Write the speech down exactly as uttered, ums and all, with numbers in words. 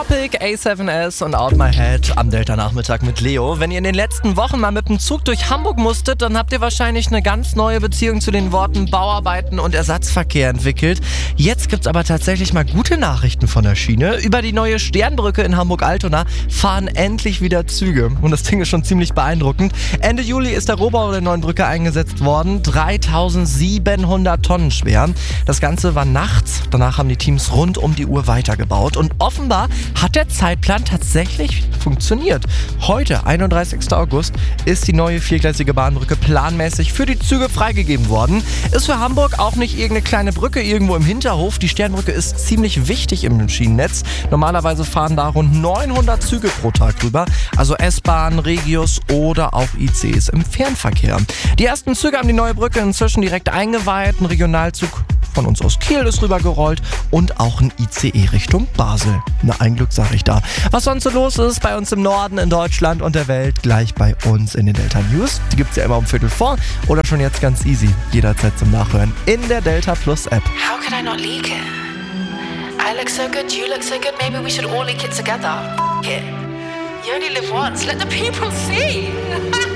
Topic, A seven S und Out My Head am Delta-Nachmittag mit Leo. Wenn ihr in den letzten Wochen mal mit dem Zug durch Hamburg musstet, dann habt ihr wahrscheinlich eine ganz neue Beziehung zu den Worten Bauarbeiten und Ersatzverkehr entwickelt. Jetzt gibt's aber tatsächlich mal gute Nachrichten von der Schiene. Über die neue Sternbrücke in Hamburg-Altona fahren endlich wieder Züge. Und das Ding ist schon ziemlich beeindruckend. Ende Juli ist der Rohbau der neuen Brücke eingesetzt worden. dreitausendsiebenhundert Tonnen schwer. Das Ganze war nachts. Danach haben die Teams rund um die Uhr weitergebaut. Und offenbar hat der Zeitplan tatsächlich funktioniert. Heute, einunddreißigster August, ist die neue viergleisige Bahnbrücke planmäßig für die Züge freigegeben worden. Ist für Hamburg auch nicht irgendeine kleine Brücke irgendwo im Hinterhof. Die Sternbrücke ist ziemlich wichtig im Schienennetz. Normalerweise fahren da rund neunhundert Züge pro Tag drüber. Also S-Bahn, Regios oder auch I C Es im Fernverkehr. Die ersten Züge haben die neue Brücke inzwischen direkt eingeweiht. Ein Regionalzug von uns aus Kiel ist rübergerollt und auch ein I C E Richtung Basel. Na, ein Glück sag ich da. Was sonst so los ist bei uns im Norden, in Deutschland und der Welt, gleich bei uns in den Delta News. Die gibt's ja immer um Viertel vor oder schon jetzt ganz easy, jederzeit zum Nachhören in der Delta Plus App. How could I not leak it? I look so good, you look so good, maybe we should all leak it together. F- it. You only live once, let the people see.